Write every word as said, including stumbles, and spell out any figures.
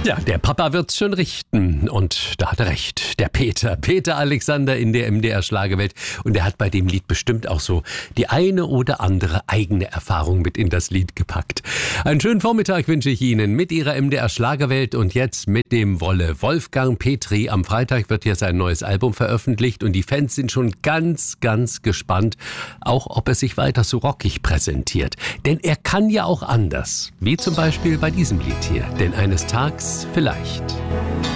Ja, der Papa wird's schon richten. Und da hat er recht. Der Peter, Peter Alexander in der M D R Schlagerwelt. Und er hat bei dem Lied bestimmt auch so die eine oder andere eigene Erfahrung mit in das Lied gepackt. Einen schönen Vormittag wünsche ich Ihnen mit Ihrer M D R Schlagerwelt und jetzt mit dem Wolle. Wolfgang Petri. Am Freitag wird hier sein neues Album veröffentlicht und die Fans sind schon ganz, ganz gespannt, auch ob er sich weiter so rockig präsentiert. Denn er kann ja auch anders. Wie zum Beispiel bei diesem Lied hier. Denn eines Tages vielleicht.